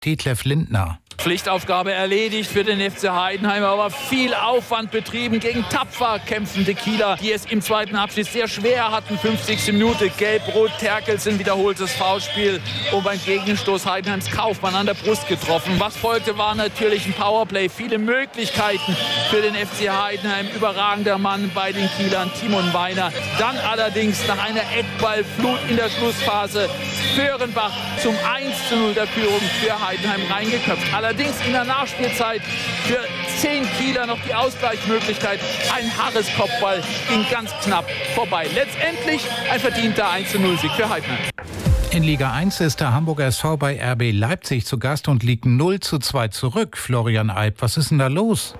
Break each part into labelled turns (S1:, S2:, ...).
S1: Detlef Lindner.
S2: Pflichtaufgabe erledigt für den FC Heidenheim, aber viel Aufwand betrieben gegen tapfer kämpfende Kieler, die es im zweiten Abschnitt sehr schwer hatten. 50. Minute, Gelb-Rot, Terkelsen, wiederholtes Foulspiel und beim Gegenstoß Heidenheims Kaufmann an der Brust getroffen. Was folgte, war natürlich ein Powerplay, viele Möglichkeiten für den FC Heidenheim. Überragender Mann bei den Kielern, Timon Weiner. Dann allerdings nach einer Eckballflut in der Schlussphase Föhrenbach zum 1:0 der Führung für Heidenheim reingeköpft. Allerdings in der Nachspielzeit für 10 Kieler noch die Ausgleichsmöglichkeit. Ein Harris-Kopfball ging ganz knapp vorbei. Letztendlich ein verdienter 1:0-Sieg für Heidenheim.
S1: In Liga 1 ist der Hamburger SV bei RB Leipzig zu Gast und liegt 0:2 zurück. Florian Eib, was ist denn da los?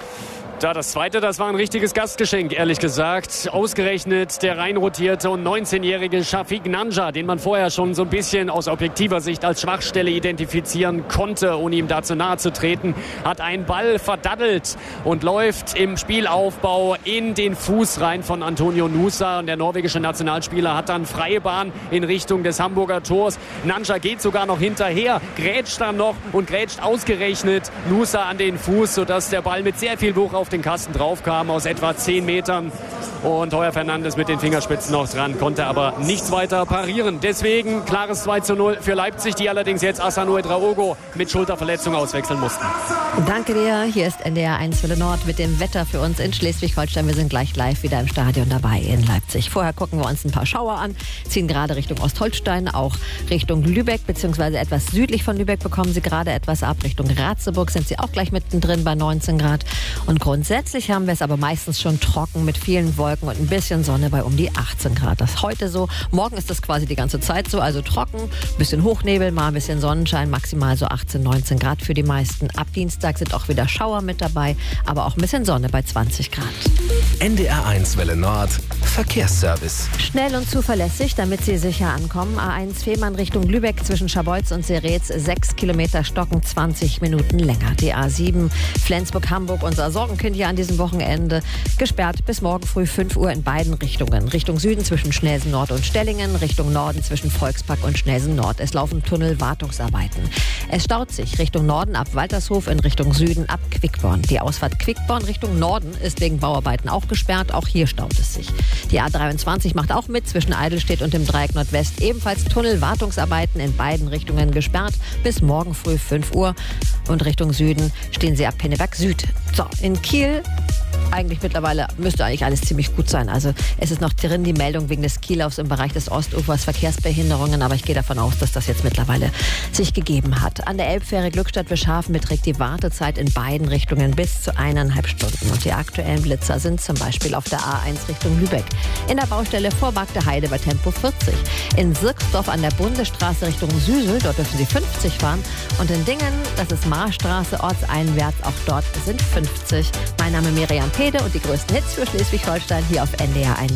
S3: Ja, das zweite, das war ein richtiges Gastgeschenk, ehrlich gesagt. Ausgerechnet der reinrotierte und 19-jährige Shafiq Nanja, den man vorher schon so ein bisschen aus objektiver Sicht als Schwachstelle identifizieren konnte, ohne ihm dazu nahe zu treten, hat einen Ball verdaddelt und läuft im Spielaufbau in den Fuß rein von Antonio Nusa. Und der norwegische Nationalspieler hat dann freie Bahn in Richtung des Hamburger Tors. Nanja geht sogar noch hinterher, grätscht dann noch und grätscht ausgerechnet Nusa an den Fuß, sodass der Ball mit sehr viel Wucht auf den Kasten draufkam aus etwa 10 Metern. Und Heuer Fernandes mit den Fingerspitzen noch dran, konnte aber nichts weiter parieren. Deswegen klares 2:0 für Leipzig, die allerdings jetzt Asano Edraogo mit Schulterverletzung auswechseln mussten.
S4: Danke dir. Hier ist NDR 1 Welle Nord mit dem Wetter für uns in Schleswig-Holstein. Wir sind gleich live wieder im Stadion dabei in Leipzig. Vorher gucken wir uns ein paar Schauer an, ziehen gerade Richtung Ostholstein, auch Richtung Lübeck, beziehungsweise etwas südlich von Lübeck bekommen sie gerade etwas ab. Richtung Ratzeburg sind sie auch gleich mittendrin bei 19 Grad. Und grundsätzlich haben wir es aber meistens schon trocken mit vielen Wolken und ein bisschen Sonne bei um die 18 Grad. Das ist heute so. Morgen ist das quasi die ganze Zeit so, also trocken, bisschen Hochnebel, mal ein bisschen Sonnenschein, maximal so 18, 19 Grad für die meisten. Ab Dienstag sind auch wieder Schauer mit dabei, aber auch ein bisschen Sonne bei 20 Grad.
S5: NDR 1 Welle Nord, Verkehrsservice.
S4: Schnell und zuverlässig, damit Sie sicher ankommen. A1 Fehmarn Richtung Lübeck zwischen Scharbeutz und Seretz, 6 Kilometer Stocken, 20 Minuten länger. Die A7 Flensburg-Hamburg, unser Sorgenkind hier an diesem Wochenende, gesperrt bis morgen früh 5 Uhr in beiden Richtungen. Richtung Süden zwischen Schnelsen Nord und Stellingen, Richtung Norden zwischen Volkspark und Schnelsen Nord. Es laufen Tunnelwartungsarbeiten. Es staut sich Richtung Norden ab Waltershof, in Richtung Süden ab Quickborn. Die Ausfahrt Quickborn Richtung Norden ist wegen Bauarbeiten auch gesperrt. Auch hier staut es sich. Die A23 macht auch mit zwischen Eidelstedt und dem Dreieck Nordwest. Ebenfalls Tunnelwartungsarbeiten in beiden Richtungen gesperrt bis morgen früh 5 Uhr. Und Richtung Süden stehen sie ab Pinneberg Süd. So, in Kiel müsste eigentlich alles ziemlich gut sein. Also es ist noch drin die Meldung wegen des Kiellaufs im Bereich des Ostufers, Verkehrsbehinderungen, aber ich gehe davon aus, dass das jetzt mittlerweile sich gegeben hat. An der Elbfähre Glückstadt-Wischhafen beträgt die Wartezeit in beiden Richtungen bis zu 1,5 Stunden. Und die aktuellen Blitzer sind zum Beispiel auf der A1 Richtung Lübeck, in der Baustelle vor Bagde Heide bei Tempo 40, in Sirksdorf an der Bundesstraße Richtung Süsel, dort dürfen Sie 50 fahren, und in Dingen, das ist Marstraße, ortseinwärts, auch dort sind 50. Mein Name ist Miriam Pede und die größten Hits für Schleswig-Holstein hier auf NDR 1.